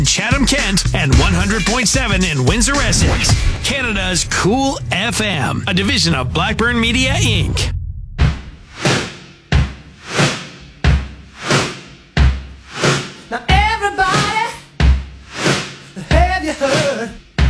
Chatham-Kent, and 100.7 in Windsor-Essex. Canada's Cool FM, a division of Blackburn Media, Inc. Now everybody, have you heard?